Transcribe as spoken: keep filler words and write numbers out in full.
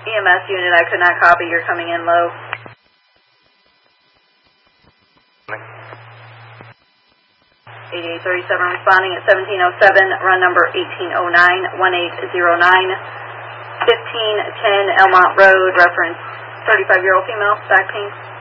E M S unit, I could not copy. You're coming in low. eighty-eight thirty-seven responding at seventeen oh seven, run number eighteen oh nine, one eight oh nine, fifteen ten Elmont Road, reference thirty-five-year-old female, back pain.